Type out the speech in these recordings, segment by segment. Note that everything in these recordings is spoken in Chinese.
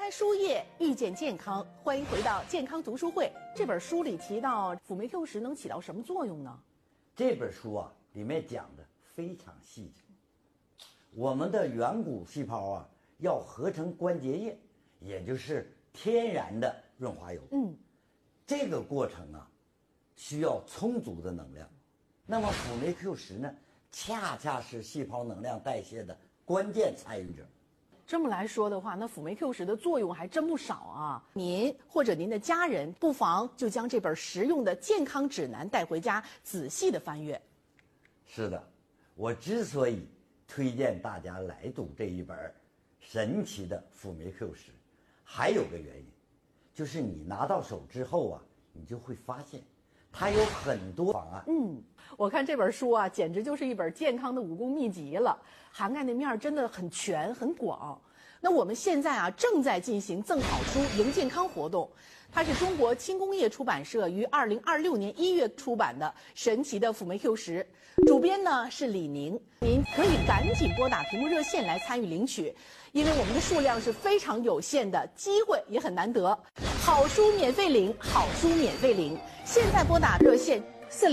开书页遇见健康，欢迎回到健康读书会。这本书里提到辅酶 Q10能起到什么作用呢？ 这本书啊，里面讲的非常细致。我们的远古细胞啊，要合成关节液，也就是天然的润滑油。这个过程啊，需要充足的能量。那么辅酶 Q10呢，恰恰是细胞能量代谢的关键参与者。 这么来说的话，那辅酶 Q10的作用还真不少啊！您或者您的家人不妨就将这本实用的健康指南带回家，仔细的翻阅。 是的，我之所以推荐大家来读这一本神奇的辅酶 Q10，还有个原因，就是你拿到手之后啊，你就会发现它有很多方案。 我看这本书啊，简直就是一本健康的武功秘籍了，涵盖的面真的很全很广。那我们现在啊，正在进行赠好书赢健康活动，它是中国轻工业出版社于2026年1月出版的《神奇的辅酶 Q10》，主编呢是李宁。您可以赶紧拨打屏幕热线来参与领取，因为我们的数量是非常有限的，机会也很难得。好书免费领，好书免费领，现在拨打热线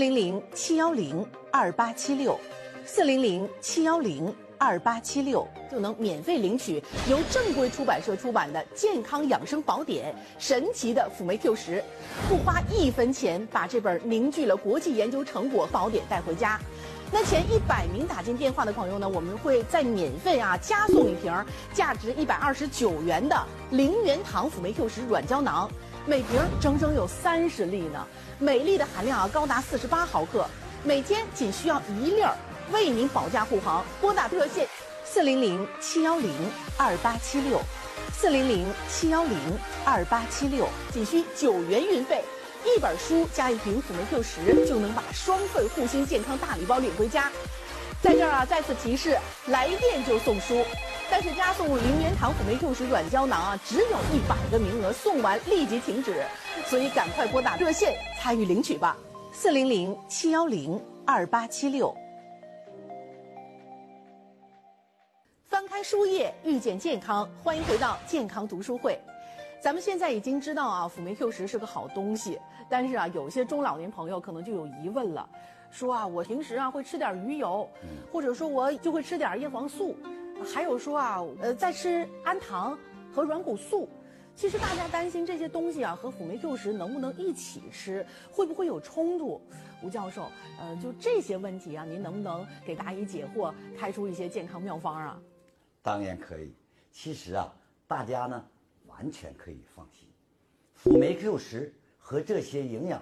400-710-2876，400-710-2876就能免费领取由正规出版社出版的《健康养生宝典》神奇的辅酶 Q10，不花1分钱把这本凝聚了国际研究成果宝典带回家。那前100名打进电话的朋友呢，我们会再免费加送一瓶价值129元的0元糖辅酶 Q10软胶囊，每瓶整整有30粒呢，每粒的含量高达48毫克，每天仅需要1粒，为您保驾护航。拨打热线400-710-2876，400-710-2876，仅需9元运费。一本书加一瓶辅酶 Q10，就能把双份护心健康大礼包领回家。在这儿再次提示，来电就送书，但是加送0元糖辅酶 Q10软胶囊只有100个名额，送完立即停止，所以赶快拨打热线参与领取吧。400-710-2876。翻开书页遇见健康，欢迎回到健康读书会。咱们现在已经知道辅酶 Q10是个好东西，但是有些中老年朋友可能就有疑问了，说我平时会吃点鱼油，或者说我就会吃点叶黄素，还有说再吃氨糖和软骨素。其实大家担心这些东西和辅酶 Q10能不能一起吃，会不会有冲突？吴教授，就这些问题您能不能给答疑解惑，开出一些健康妙方啊？ 当然可以。其实大家呢完全可以放心，辅酶 Q10和这些营养